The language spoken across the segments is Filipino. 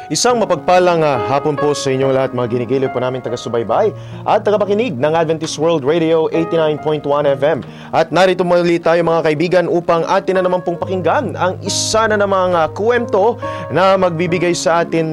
Isang mapagpalang hapon po sa inyong lahat, mga ginigiliw po namin taga-subaybay at tagapakinig ng Adventist World Radio 89.1 FM. At narito muli tayo mga kaibigan upang atin na naman pong pakinggan ang isa na namang kwento na magbibigay sa atin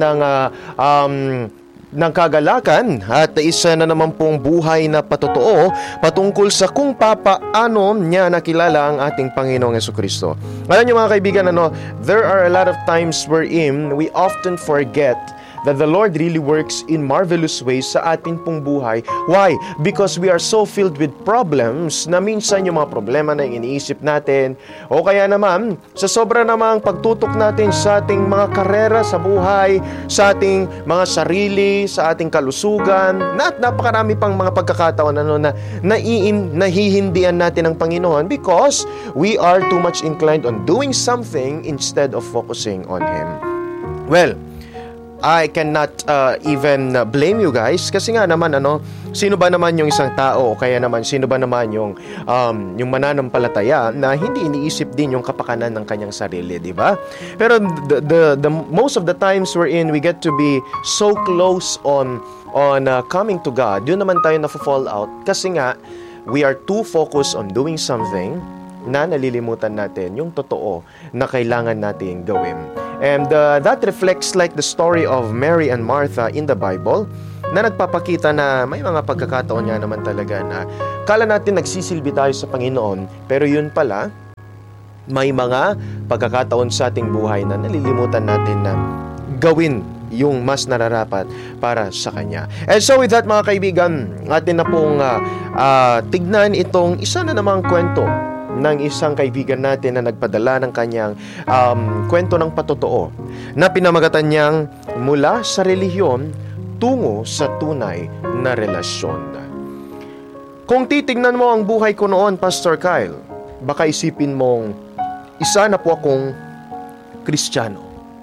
ng kagalakan at isa na naman pong buhay na patotoo patungkol sa kung papaano niya nakilala ang ating Panginoong Jesucristo. Alam niyo mga kaibigan, there are a lot of times wherein we often forget that the Lord really works in marvelous ways sa ating pong buhay. Why? Because we are so filled with problems na minsan yung mga problema na iniisip natin o kaya naman sa sobra namang pagtutok natin sa ating mga karera sa buhay, sa ating mga sarili, sa ating kalusugan, at napakarami pang mga pagkakataon na nahihindian natin ang Panginoon because we are too much inclined on doing something instead of focusing on Him. Well, I cannot even blame you guys kasi nga naman sino ba naman yung isang tao o kaya naman sino ba naman yung mananampalataya na hindi iniisip din yung kapakanan ng kanyang sarili, di ba? Pero the most of the times wherein we get to be so close on coming to God, yun naman tayo na-fall out kasi nga we are too focused on doing something na nalilimutan natin yung totoo na kailangan natin gawin. And that reflects like the story of Mary and Martha in the Bible na nagpapakita na may mga pagkakataon nga naman talaga na kala natin nagsisilbi tayo sa Panginoon pero yun pala may mga pagkakataon sa ating buhay na nalilimutan natin na gawin yung mas nararapat para sa Kanya. And so with that mga kaibigan, atin na pong tignan itong isa na namang kwento ng isang kaibigan natin na nagpadala ng kanyang kwento ng patotoo na pinamagatan niyang mula sa relihiyon tungo sa tunay na relasyon. Kung titignan mo ang buhay ko noon, Pastor Kyle, baka isipin mong isa na po akong Kristiyano.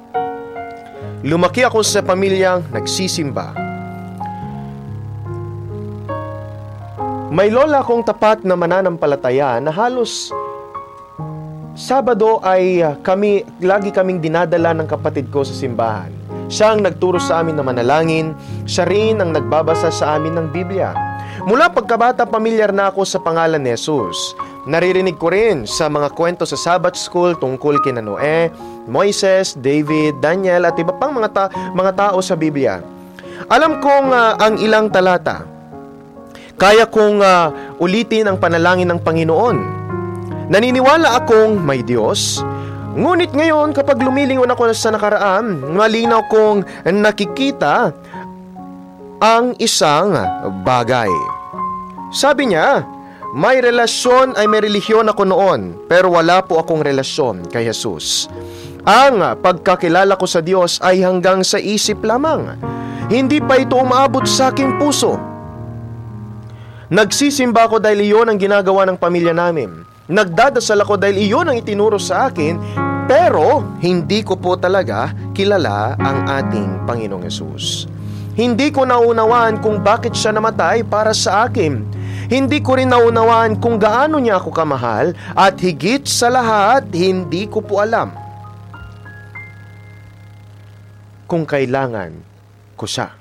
Lumaki ako sa pamilyang nagsisimba. May lola akong tapat na mananampalataya na halos Sabado ay lagi kaming dinadala ng kapatid ko sa simbahan. Siya ang nagturo sa amin na manalangin, siya rin ang nagbabasa sa amin ng Biblia. Mula pagkabata, pamilyar na ako sa pangalan ni Jesus. Naririnig ko rin sa mga kwento sa Sabbath School tungkol kina Noe, Moises, David, Daniel at iba pang mga tao sa Biblia. Alam kong ang ilang talata. Kaya kong ulitin ang panalangin ng Panginoon. Naniniwala akong may Diyos. Ngunit ngayon kapag lumilingon ako sa nakaraan, malinaw kong nakikita ang isang bagay. Sabi niya, may relihiyon ako noon, pero wala po akong relasyon kay Jesus. Ang pagkakilala ko sa Diyos ay hanggang sa isip lamang. Hindi pa ito umaabot sa aking puso. Nagsisimba ako dahil iyon ang ginagawa ng pamilya namin. Nagdadasal ako dahil iyon ang itinuro sa akin, pero hindi ko po talaga kilala ang ating Panginoong Hesus. Hindi ko naunawaan kung bakit siya namatay para sa akin. Hindi ko rin naunawaan kung gaano niya ako kamahal at higit sa lahat, hindi ko po alam kung kailangan ko siya.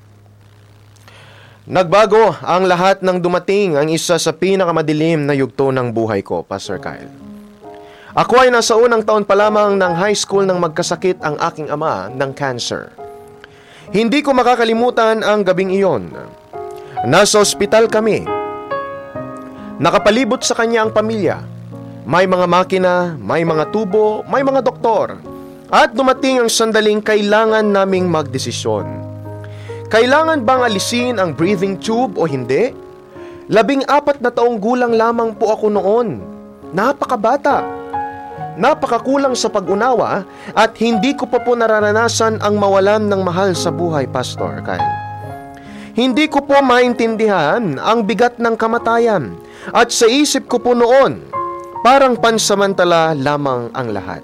Nagbago ang lahat ng dumating ang isa sa pinakamadilim na yugto ng buhay ko, Pastor Kyle. Ako ay nasa unang taon pa lamang ng high school nang magkasakit ang aking ama ng cancer. Hindi ko makakalimutan ang gabing iyon. Nasa ospital kami. Nakapalibot sa kanya ang pamilya. May mga makina, may mga tubo, may mga doktor. At dumating ang sandaling kailangan naming magdesisyon. Kailangan bang alisin ang breathing tube o hindi? 14 na taong gulang lamang po ako noon. Napakabata. Napakakulang sa pag-unawa at hindi ko pa po nararanasan ang mawalan ng mahal sa buhay, Pastor Kyle. Hindi ko po maintindihan ang bigat ng kamatayan at sa isip ko po noon, parang pansamantala lamang ang lahat.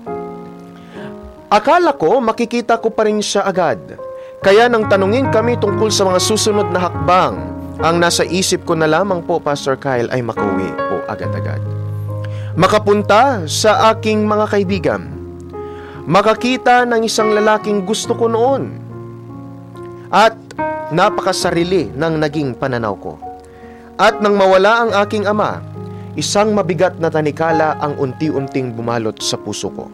Akala ko makikita ko pa rin siya agad. Kaya nang tanungin kami tungkol sa mga susunod na hakbang, ang nasa isip ko na lamang po, Pastor Kyle, ay makauwi po agad-agad. Makapunta sa aking mga kaibigan. makakita ng isang lalaking gusto ko noon. At napakasarili ng naging pananaw ko. At nang mawala ang aking ama, isang mabigat na tanikala ang unti-unting bumalot sa puso ko.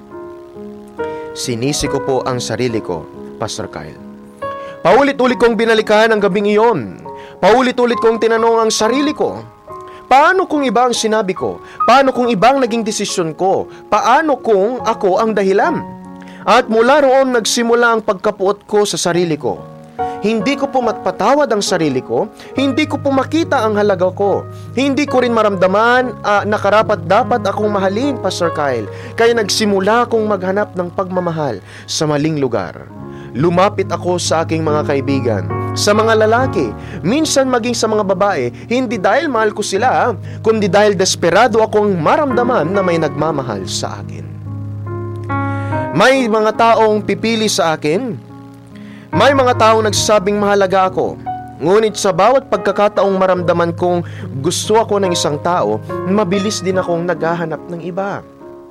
Sinisi ko po ang sarili ko, Pastor Kyle. Paulit-ulit kong binalikan ang gabing iyon. Paulit-ulit kong tinanong ang sarili ko, paano kung iba ang sinabi ko? Paano kung ibang naging desisyon ko? Paano kung ako ang dahilan? At mula roon nagsimula ang pagkapuot ko sa sarili ko. Hindi ko po matpatawad ang sarili ko, hindi ko po makita ang halaga ko, hindi ko rin maramdaman na karapat dapat akong mahalin, Pastor Kyle. Kaya nagsimula akong maghanap ng pagmamahal sa maling lugar. Lumapit ako sa aking mga kaibigan, sa mga lalaki, minsan maging sa mga babae, hindi dahil mahal ko sila, kundi dahil desperado akong maramdaman na may nagmamahal sa akin. May mga taong pipili sa akin, may mga taong nagsasabing mahalaga ako. Ngunit sa bawat pagkakataong maramdaman kong gusto ako ng isang tao, mabilis din akong naghahanap ng iba.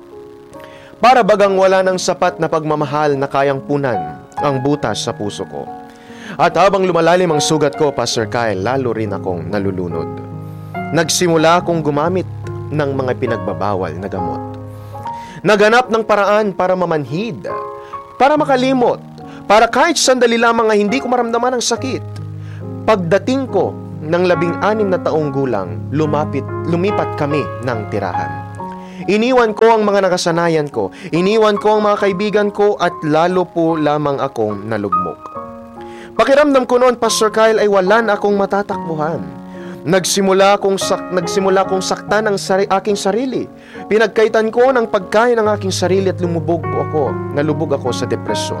Para bagang wala ng sapat na pagmamahal na kayang punan ang butas sa puso ko. At habang lumalalim ang sugat ko, Pastor Kyle, lalo rin akong nalulunod. Nagsimula akong gumamit ng mga pinagbabawal na gamot. Naghanap ng paraan para mamanhid, para makalimot, para kahit sandali lamang ay hindi ko maramdaman ang sakit. Pagdating ko ng 16 na taong gulang, lumipat kami ng tirahan. Iniwan ko ang mga nakasanayan ko, iniwan ko ang mga kaibigan ko at lalo po lamang akong nalugmok. Pakiramdam ko noon, Pastor Kyle, ay wala na akong matatakbuhan. Nagsimula akong saktan ang aking sarili. Pinagkaitan ko ng pagkain ng aking sarili at nalubog ako sa depresyon.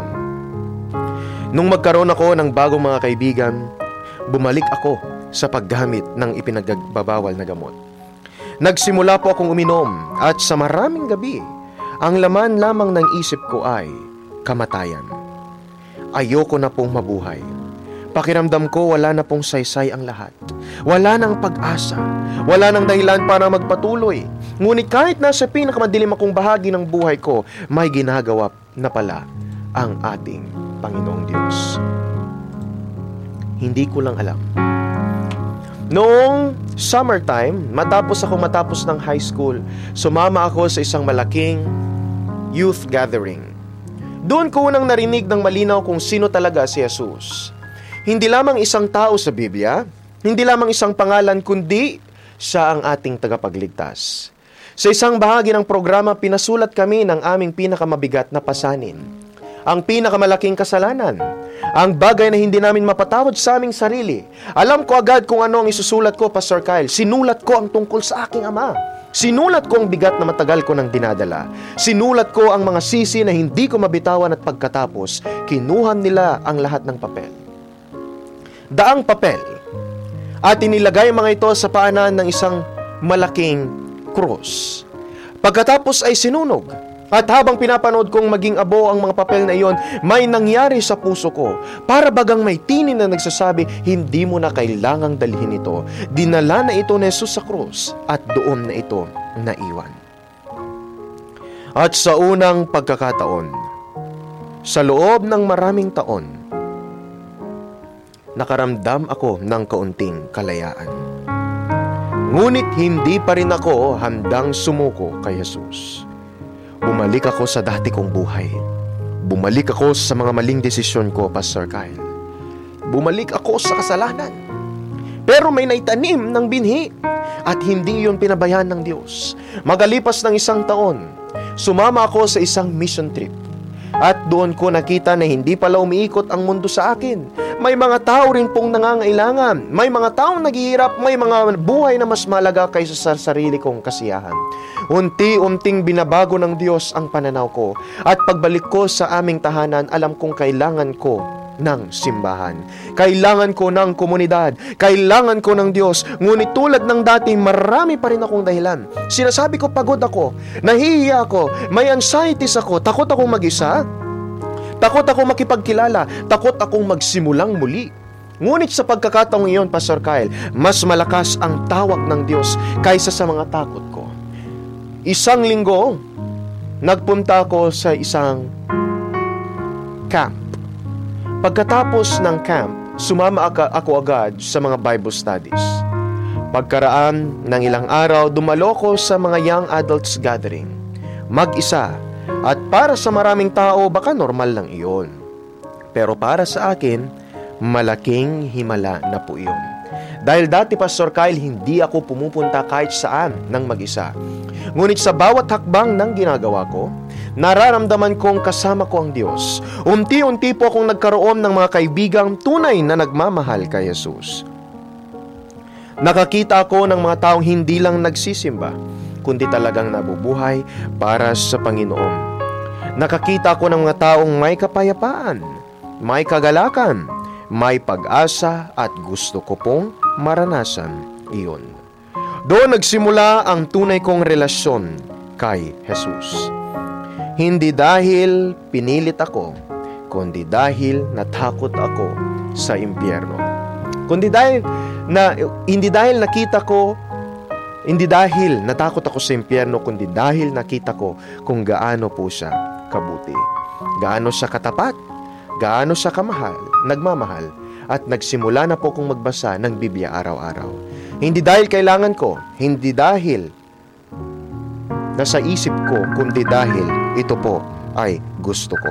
Nung magkaroon ako ng bagong mga kaibigan, bumalik ako sa paggamit ng ipinagbabawal na gamot. Nagsimula po akong uminom at sa maraming gabi, ang laman lamang ng isip ko ay kamatayan. Ayoko na pong mabuhay. Pakiramdam ko wala na pong saysay ang lahat. Wala nang pag-asa. Wala nang dahilan para magpatuloy. Ngunit kahit nasa pinakamadilim akong bahagi ng buhay ko, may ginagawa na pala ang ating Panginoong Diyos. Hindi ko lang alam. Noong summertime, matapos ng high school, sumama ako sa isang malaking youth gathering. Doon ko unang narinig ng malinaw kung sino talaga si Jesus. Hindi lamang isang tao sa Biblia, hindi lamang isang pangalan, kundi siya ang ating tagapagligtas. Sa isang bahagi ng programa, pinasulat kami ng aming pinakamabigat na pasanin. Ang pinakamalaking kasalanan, ang bagay na hindi namin mapatawad sa aming sarili. Alam ko agad kung ano ang isusulat ko, Pastor Kyle. Sinulat ko ang tungkol sa aking ama. Sinulat ko ang bigat na matagal ko nang dinadala. Sinulat ko ang mga sisi na hindi ko mabitawan at pagkatapos, kinuha nila ang lahat ng papel. Daang papel. At inilagay mga ito sa paanan ng isang malaking krus. Pagkatapos ay sinunog. At habang pinapanood kong maging abo ang mga papel na iyon, may nangyari sa puso ko. Para bagang may tinin na nagsasabi, hindi mo na kailangang dalhin ito. Dinala na ito ni Jesus sa krus at doon na ito naiwan. At sa unang pagkakataon, sa loob ng maraming taon, nakaramdam ako ng kaunting kalayaan. Ngunit hindi pa rin ako handang sumuko kay Jesus. Bumalik ako sa dati kong buhay. Bumalik ako sa mga maling desisyon ko, Pastor Kyle. Bumalik ako sa kasalanan. Pero may naitanim ng binhi at hindi yun pinabayaan ng Diyos. Magalipas ng 1 taon, sumama ako sa isang mission trip. At doon ko nakita na hindi pala umiikot ang mundo sa akin. May mga tao rin pong nangangailangan. May mga taong naghihirap. May mga buhay na mas malaga kaysa sa sarili kong kasiyahan. Unti-unting binabago ng Diyos ang pananaw ko. At pagbalik ko sa aming tahanan, alam kong kailangan ko ng simbahan. Kailangan ko ng komunidad. Kailangan ko ng Diyos. Ngunit tulad ng dati, marami pa rin akong dahilan. Sinasabi ko pagod ako, nahihiya ako, may anxieties ako, takot akong mag-isa, takot akong makipagkilala, takot akong magsimulang muli. Ngunit sa pagkakataong iyon, Pastor Kyle, mas malakas ang tawag ng Diyos kaysa sa mga takot ko. 1 linggo, nagpunta ako sa isang camp. Pagkatapos ng camp, sumama ako agad sa mga Bible studies. Pagkaraan ng ilang araw, dumalo ko sa mga young adults gathering. Mag-isa. At para sa maraming tao, baka normal lang iyon. Pero para sa akin, malaking himala na po iyon. Dahil dati, Pastor Kyle, hindi ako pumupunta kahit saan ng mag-isa. Ngunit sa bawat hakbang ng ginagawa ko, nararamdaman kong kasama ko ang Diyos. Unti-unti po akong nagkaroon ng mga kaibigang tunay na nagmamahal kay Jesus. Nakakita ako ng mga taong hindi lang nagsisimba, kundi talagang nabubuhay para sa Panginoon. Nakakita ako ng mga taong may kapayapaan, may kagalakan, may pag-asa at gusto ko pong maranasan iyon. Doon nagsimula ang tunay kong relasyon kay Jesus. Hindi dahil pinilit ako, kundi dahil natakot ako sa impyerno. Hindi dahil natakot ako sa impyerno, kundi dahil nakita ko kung gaano po siya kabuti, gaano siya katapat, gaano siya nagmamahal, at nagsimula na po kong magbasa ng Biblia araw-araw. Hindi dahil kailangan ko, hindi dahil nasa isip ko, kundi dahil ito po ay gusto ko.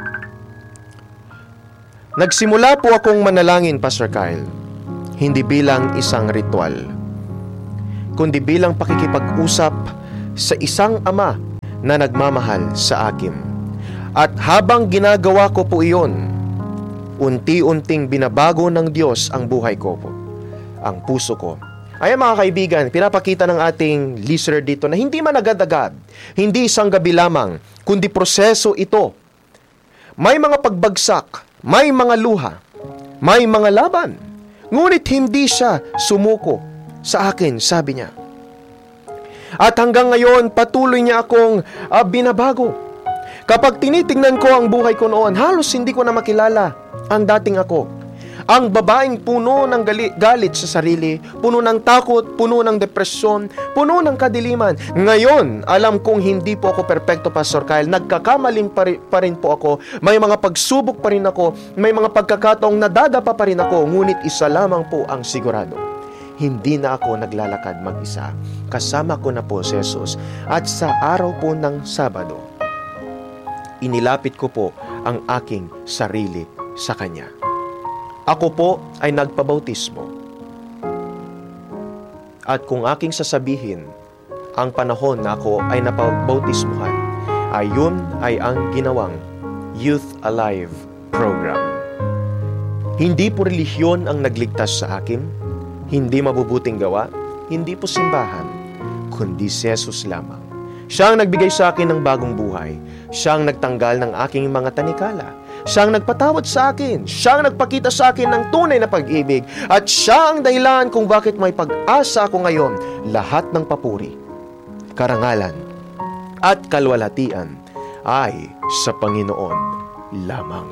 Nagsimula po akong manalangin, Pastor Kyle, hindi bilang isang ritual, kundi bilang pakikipag-usap sa isang ama na nagmamahal sa akin. At habang ginagawa ko po iyon, unti-unting binabago ng Diyos ang buhay ko po, ang puso ko. Ayan mga kaibigan, pinapakita ng ating listener dito na hindi man agad-agad, hindi isang gabi lamang, kundi proseso ito. May mga pagbagsak, may mga luha, may mga laban. Ngunit hindi siya sumuko sa akin, sabi niya. At hanggang ngayon, patuloy niya akong binabago. Kapag tinitingnan ko ang buhay ko noon, halos hindi ko na makilala ang dating ako. Ang babaeng puno ng galit sa sarili, puno ng takot, puno ng depresyon, puno ng kadiliman. Ngayon, alam kong hindi po ako perpekto, Pastor Kyle. Nagkakamaling pa rin po ako. May mga pagsubok pa rin ako. May mga pagkakataong nadadapa pa rin ako. Ngunit isa lamang po ang sigurado. Hindi na ako naglalakad mag-isa. Kasama ko na po si Jesus. At sa araw po ng Sabado, inilapit ko po ang aking sarili sa Kanya. Ako po ay nagpabautismo. At kung aking sasabihin, ang panahon na ako ay napabautismuhan, ayun ay ang ginawang Youth Alive program. Hindi po relihiyon ang nagligtas sa akin, hindi mabubuting gawa, hindi po simbahan, kundi si Jesus lamang. Siya ang nagbigay sa akin ng bagong buhay. Siya ang nagtanggal ng aking mga tanikala. Siya ang nagpatawad sa akin. Siya ang nagpakita sa akin ng tunay na pag-ibig. At siya ang dahilan kung bakit may pag-asa ako ngayon. Lahat ng papuri, karangalan, at kalwalhatian ay sa Panginoon lamang.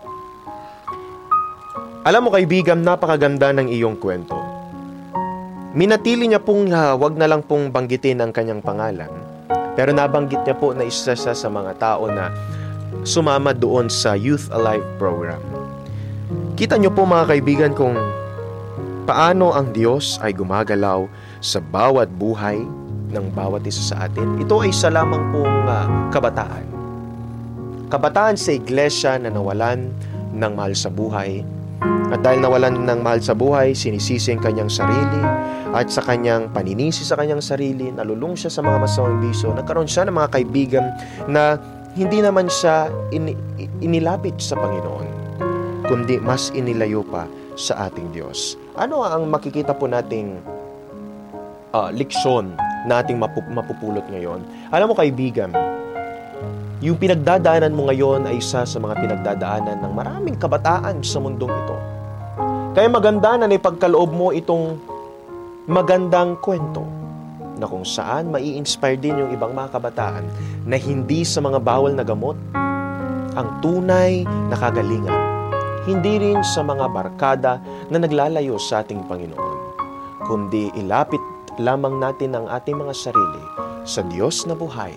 Alam mo kaibigan, napakaganda ng iyong kwento. Minatili niya pong wag na lang pong banggitin ang kanyang pangalan. Pero nabanggit niya po na isa siya sa mga tao na sumama doon sa Youth Alive program. Kita niyo po mga kaibigan kung paano ang Diyos ay gumagalaw sa bawat buhay ng bawat isa sa atin. Ito ay isa lamang pong kabataan. Kabataan sa iglesia na nawalan ng mahal sa buhay. At dahil nawalan ng mahal sa buhay, sinisisi ang kanyang sarili at sa kanyang paninisi sa kanyang sarili, nalulung siya sa mga masamang bisyo, nagkaroon siya ng mga kaibigan na hindi naman siya inilapit sa Panginoon, kundi mas inilayo pa sa ating Diyos. Ano ang makikita po nating leksyon na ating mapupulot ngayon? Alam mo kaibigan, yung pinagdadaanan mo ngayon ay isa sa mga pinagdadaanan ng maraming kabataan sa mundong ito. Kaya maganda na naipagkaloob mo itong magandang kwento na kung saan mai-inspire din yung ibang mga kabataan na hindi sa mga bawal na gamot ang tunay na kagalingan. Hindi rin sa mga barkada na naglalayo sa ating Panginoon, kundi ilapit lamang natin ang ating mga sarili sa Diyos na buhay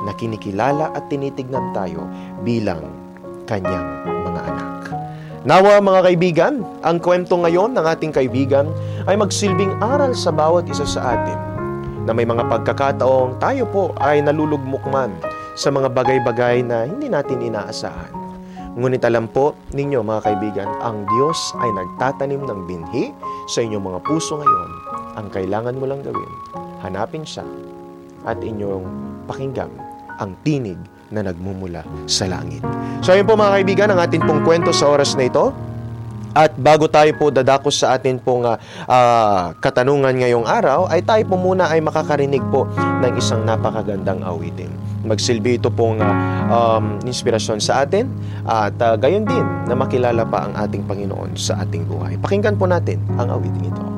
na kinikilala at tinitignan tayo bilang kanyang mga anak. Nawa mga kaibigan, ang kwento ngayon ng ating kaibigan ay magsilbing aral sa bawat isa sa atin na may mga pagkakataong tayo po ay nalulugmok man sa mga bagay-bagay na hindi natin inaasahan. Ngunit alam po ninyo mga kaibigan, ang Diyos ay nagtatanim ng binhi sa inyong mga puso ngayon. Ang kailangan mo lang gawin, hanapin siya at inyong pakinggan ang tinig na nagmumula sa langit. So ayun po mga kaibigan, ang atin pong kwento sa oras na ito. At bago tayo po dadakos sa atin pong katanungan ngayong araw, ay tayo po muna ay makakarinig po ng isang napakagandang awitin. Magsilbi ito pong inspirasyon sa atin at gayon din na makilala pa ang ating Panginoon sa ating buhay. Pakinggan po natin ang awitin ito.